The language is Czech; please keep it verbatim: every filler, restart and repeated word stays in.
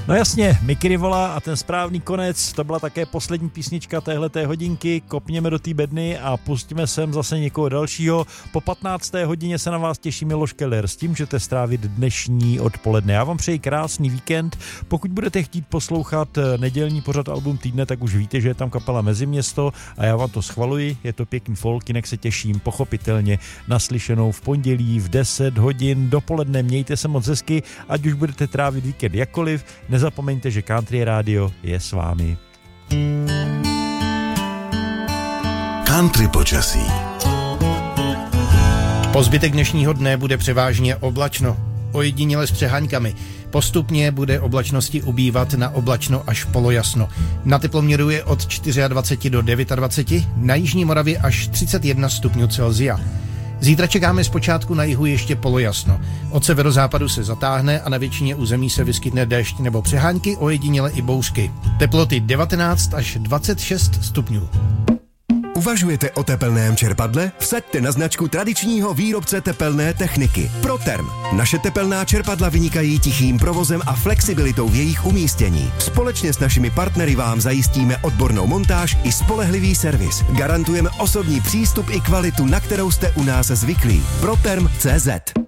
No jasně, Mickey Rivola a ten správný konec, to byla také poslední písnička téhleté hodinky, kopněme do té bedny a pustíme sem zase někoho dalšího. Po patnácté hodině se na vás těší Miloš Keller, s tím můžete strávit dnešní odpoledne. Já vám přeji krásný víkend, pokud budete chtít poslouchat nedělní pořad Album týdne, tak už víte, že je tam kapela Meziměsto a já vám to schvaluji, je to pěkný folk, jinak se těším pochopitelně naslyšenou v pondělí v deset hodin dopoledne. Mějte se moc hezky, ať už budete trávit víkend jakkoliv. Nezapomeňte, že Country Radio je s vámi. Country počasí. Po zbytek dnešního dne bude převážně oblačno, ojediněle s přeháňkami. Postupně bude oblačnosti ubývat na oblačno až polojasno. Na teploměru je od dvacet čtyři do dvacet devět, na jižní Moravě až třicet jedna stupňů Celsia. Zítra čekáme zpočátku na jihu ještě polojasno. Od severozápadu se zatáhne a na většině území se vyskytne déšť nebo přehánky, ojediněle i bouřky. Teploty devatenáct až dvacet šest stupňů. Uvažujete o tepelném čerpadle? Vsaďte na značku tradičního výrobce tepelné techniky Proterm. Naše tepelná čerpadla vynikají tichým provozem a flexibilitou v jejich umístění. Společně s našimi partnery vám zajistíme odbornou montáž i spolehlivý servis. Garantujeme osobní přístup i kvalitu, na kterou jste u nás zvyklí. Proterm tečka cé zet